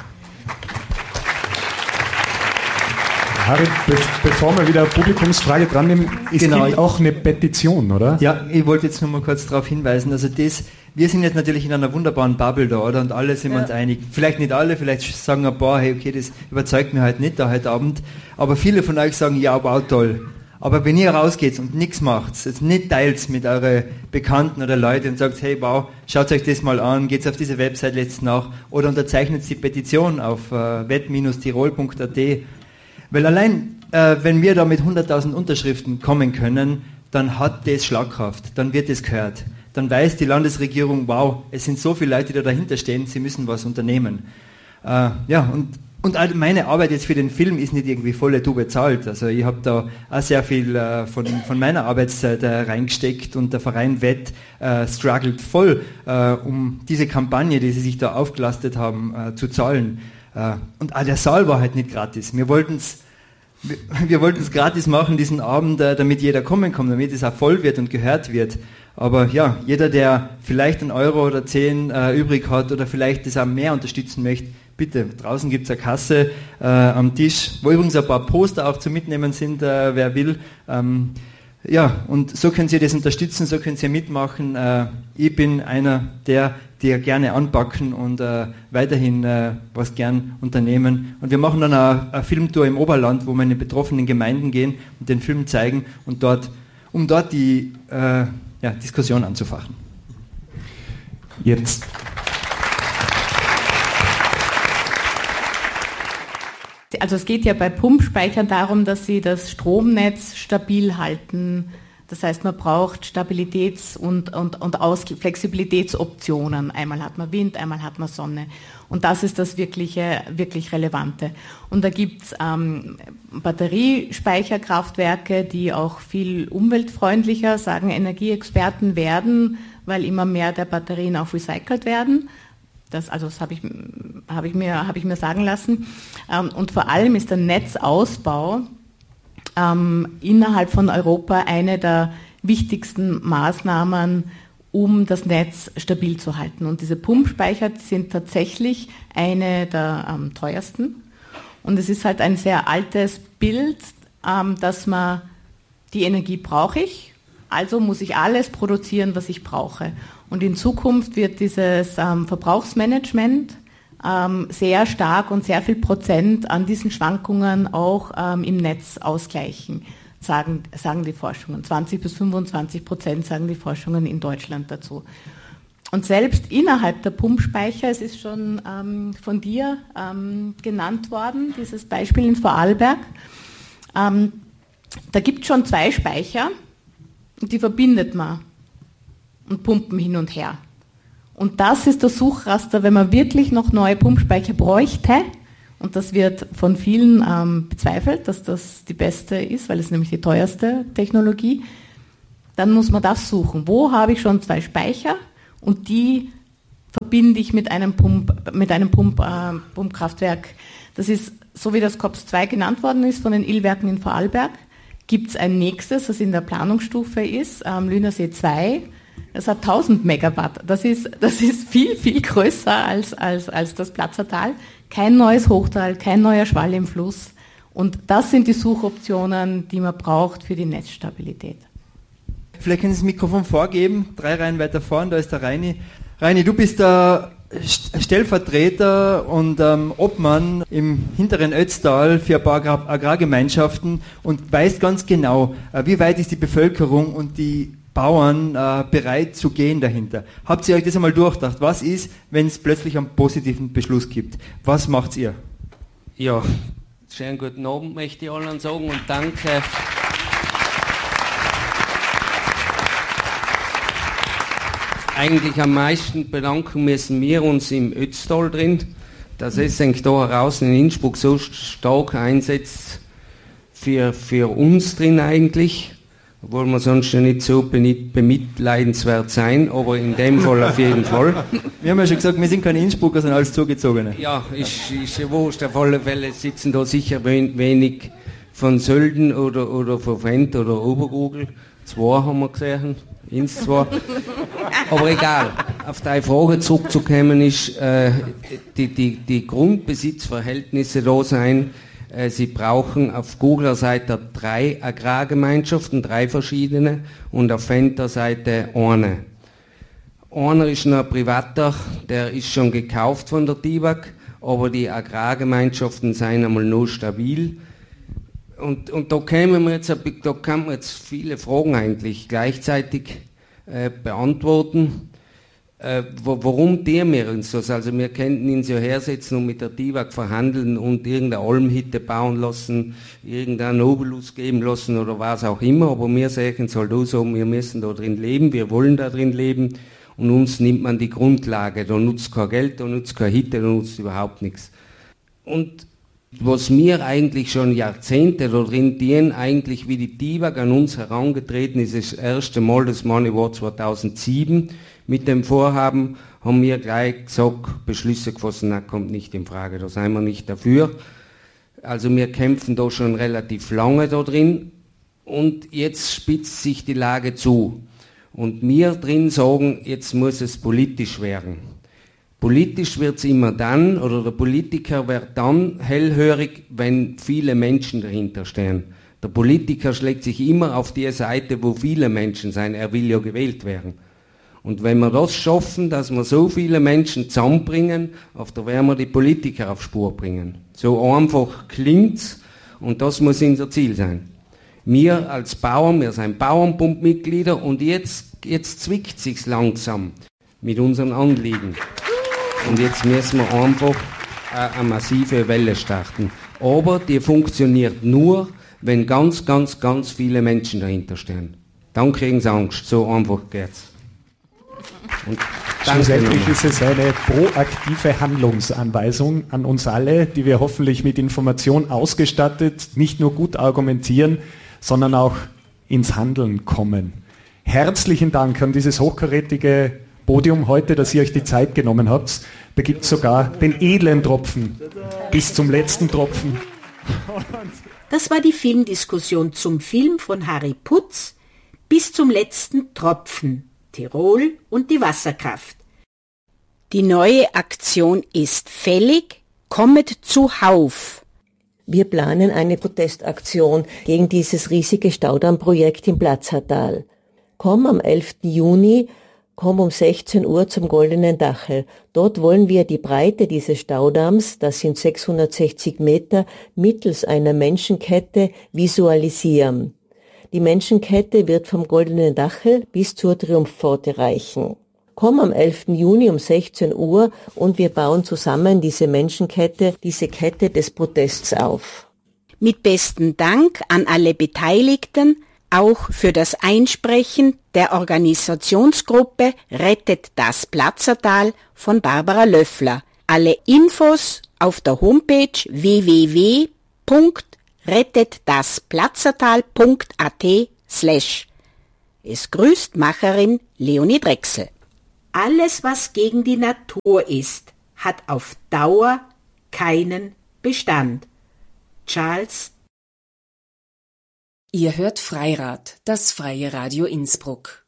Harry, be bevor wir wieder eine Publikumsfrage dran nehmen, es genau. gibt auch eine Petition, oder? Ja, ich wollte jetzt nur mal kurz darauf hinweisen, also das, wir sind jetzt natürlich in einer wunderbaren Bubble da, oder? Und alle sind wir ja. uns einig. Vielleicht nicht alle, vielleicht sagen ein paar, hey, okay, das überzeugt mich halt nicht da heute Abend, aber viele von euch sagen, ja, wow, toll. Aber wenn ihr rausgeht und nichts macht, jetzt nicht teilt mit euren Bekannten oder Leuten und sagt, hey, wow, schaut euch das mal an, geht auf diese Website jetzt nach oder unterzeichnet die Petition auf äh, wett Bindestrich tirol Punkt a t. Weil allein, äh, wenn wir da mit hunderttausend Unterschriften kommen können, dann hat das Schlagkraft, dann wird das gehört. Dann weiß die Landesregierung, wow, es sind so viele Leute, die da dahinter stehen, sie müssen was unternehmen. Äh, ja, und, und meine Arbeit jetzt für den Film ist nicht irgendwie volle Tube bezahlt. Also ich habe da auch sehr viel äh, von, von meiner Arbeitszeit äh, reingesteckt und der Verein Wett äh, struggelt voll, äh, um diese Kampagne, die sie sich da aufgelastet haben, äh, zu zahlen. Uh, und auch der Saal war halt nicht gratis. Wir wollten es wir, wir wollten's gratis machen, diesen Abend, uh, damit jeder kommen kann, damit es auch voll wird und gehört wird. Aber ja, jeder, der vielleicht einen Euro oder zehn uh, übrig hat oder vielleicht das auch mehr unterstützen möchte, bitte, draußen gibt es eine Kasse uh, am Tisch, wo übrigens ein paar Poster auch zu mitnehmen sind, uh, wer will. Um, ja, und so können Sie das unterstützen, so können Sie mitmachen. Uh, ich bin einer der, die gerne anpacken und äh, weiterhin äh, was gern unternehmen. Und wir machen dann eine, eine Filmtour im Oberland, wo wir in die betroffenen Gemeinden gehen und den Film zeigen, und dort, um dort die äh, ja, Diskussion anzufachen. Jetzt. Also es geht ja bei Pumpspeichern darum, dass sie das Stromnetz stabil halten. Das heißt, man braucht Stabilitäts- und, und, und Aus- Flexibilitätsoptionen. Einmal hat man Wind, einmal hat man Sonne. Und das ist das wirkliche, wirklich Relevante. Und da gibt's ähm, Batteriespeicherkraftwerke, die auch viel umweltfreundlicher, sagen Energieexperten, werden, weil immer mehr der Batterien auch recycelt werden. Das, also das habe ich, hab ich, mir, hab ich mir sagen lassen. Ähm, und vor allem ist der Netzausbau Ähm, innerhalb von Europa eine der wichtigsten Maßnahmen, um das Netz stabil zu halten. Und diese Pumpspeicher sind tatsächlich eine der ähm, teuersten. Und es ist halt ein sehr altes Bild, ähm, dass man die Energie brauche ich, also muss ich alles produzieren, was ich brauche. Und in Zukunft wird dieses ähm, Verbrauchsmanagement Ähm, sehr stark und sehr viel Prozent an diesen Schwankungen auch ähm, im Netz ausgleichen. sagen, sagen die Forschungen. zwanzig bis fünfundzwanzig Prozent sagen die Forschungen in Deutschland dazu. Und selbst innerhalb der Pumpspeicher, es ist schon ähm, von dir ähm, genannt worden, dieses Beispiel in Vorarlberg, ähm, da gibt es schon zwei Speicher und die verbindet man und pumpen hin und her. Und das ist der Suchraster, wenn man wirklich noch neue Pumpspeicher bräuchte, und das wird von vielen ähm, bezweifelt, dass das die beste ist, weil es nämlich die teuerste Technologie, dann muss man das suchen. Wo habe ich schon zwei Speicher und die verbinde ich mit einem, Pump, mit einem Pump, äh, Pumpkraftwerk. Das ist, so wie das C O P S zwei genannt worden ist von den Illwerken in Vorarlberg, gibt es ein nächstes, das in der Planungsstufe ist, ähm, Lünersee zwei. Das hat tausend Megawatt. Das ist, das ist viel, viel größer als, als, als das Platzertal. Kein neues Hochtal, kein neuer Schwall im Fluss. Und das sind die Suchoptionen, die man braucht für die Netzstabilität. Vielleicht können Sie das Mikrofon vorgeben, drei Reihen weiter vorn, da ist der Reini. Reini, du bist der Stellvertreter und ähm, Obmann im hinteren Ötztal für ein paar Agrar- Agrargemeinschaften und weißt ganz genau, äh, wie weit ist die Bevölkerung und die Bauern äh, bereit zu gehen dahinter. Habt ihr euch das einmal durchgedacht? Was ist, wenn es plötzlich einen positiven Beschluss gibt? Was macht ihr? Ja, schönen guten Abend möchte ich allen sagen und danke. Eigentlich am meisten bedanken müssen wir uns im Ötztal drin, dass es eigentlich da draußen in Innsbruck so stark einsetzt für, für uns drin eigentlich. Obwohl wir sonst ja nicht so bemitleidenswert sein, aber in dem Fall auf jeden Fall. Wir haben ja schon gesagt, wir sind keine Innsbrucker, sondern alles Zugezogene. Ja, ist, ist ja wurscht. Auf alle Fälle sitzen da sicher wenig von Sölden oder, oder von Fendt oder Obergurgel. Zwei haben wir gesehen, ins zwei. Aber egal, auf deine Frage zurückzukommen ist, äh, die, die, die Grundbesitzverhältnisse da sein. Sie brauchen auf Googler Seite drei Agrargemeinschaften, drei verschiedene, und auf Fender Seite eine. Einer ist noch ein privater, der ist schon gekauft von der T I W A G, aber die Agrargemeinschaften sind einmal noch stabil. Und, und da, kämen wir jetzt, da kann man jetzt viele Fragen eigentlich gleichzeitig äh, beantworten. Äh, warum tun wir uns das? Also wir könnten uns ja hersetzen und mit der T I W A G verhandeln und irgendeine Almhütte bauen lassen, irgendeinen Obolus geben lassen oder was auch immer, aber wir sagen es halt auch so, wir müssen da drin leben, wir wollen da drin leben und uns nimmt man die Grundlage, da nutzt kein Geld, da nutzt keine Hütte, da nutzt überhaupt nichts. Und was wir eigentlich schon Jahrzehnte da drin dienen, eigentlich wie die T I W A G an uns herangetreten ist, das erste Mal, das Money war zweitausendsieben, mit dem Vorhaben haben wir gleich gesagt, Beschlüsse gefasst, na, kommt nicht in Frage, da sind wir nicht dafür. Also wir kämpfen da schon relativ lange da drin und jetzt spitzt sich die Lage zu. Und wir drin sagen, jetzt muss es politisch werden. Politisch wird es immer dann, oder der Politiker wird dann hellhörig, wenn viele Menschen dahinter stehen. Der Politiker schlägt sich immer auf die Seite, wo viele Menschen sind, er will ja gewählt werden. Und wenn wir das schaffen, dass wir so viele Menschen zusammenbringen, auf der werden wir die Politiker auf Spur bringen. So einfach klingt's und das muss unser Ziel sein. Wir als Bauern, wir sind Bauernbundmitglieder und jetzt, jetzt zwickt sich's langsam mit unseren Anliegen. Und jetzt müssen wir einfach eine massive Welle starten. Aber die funktioniert nur, wenn ganz, ganz, ganz viele Menschen dahinter stehen. Dann kriegen sie Angst, so einfach geht's. Und schlussendlich ist es eine proaktive Handlungsanweisung an uns alle, die wir hoffentlich mit Information ausgestattet, nicht nur gut argumentieren, sondern auch ins Handeln kommen. Herzlichen Dank an dieses hochkarätige Podium heute, dass ihr euch die Zeit genommen habt. Da gibt es sogar den edlen Tropfen bis zum letzten Tropfen. Das war die Filmdiskussion zum Film von Harry Putz bis zum letzten Tropfen. Tirol und die Wasserkraft. Die neue Aktion ist fällig, kommet zuhauf. Wir planen eine Protestaktion gegen dieses riesige Staudammprojekt im Platzertal. Komm am elften Juni, komm um sechzehn Uhr zum Goldenen Dachel. Dort wollen wir die Breite dieses Staudamms, das sind sechshundertsechzig Meter, mittels einer Menschenkette visualisieren. Die Menschenkette wird vom Goldenen Dachel bis zur Triumphpforte reichen. Komm am elften Juni um sechzehn Uhr und wir bauen zusammen diese Menschenkette, diese Kette des Protests auf. Mit besten Dank an alle Beteiligten, auch für das Einsprechen der Organisationsgruppe Rettet das Platzertal von Barbara Löffler. Alle Infos auf der Homepage w w w punkt rettet das platzertal punkt a t slash. Es grüßt Macherin Leonie Drechsel. Alles, was gegen die Natur ist, hat auf Dauer keinen Bestand. Charles. Ihr hört Freirad, das freie Radio Innsbruck.